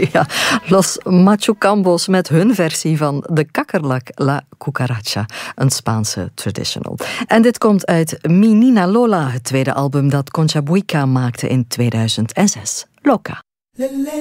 Ja, Los Machucambos met hun versie van de kakkerlak La Cucaracha, een Spaanse traditional. En dit komt uit Menina Lola, het tweede album dat Concha Buica maakte in 2006. Loca.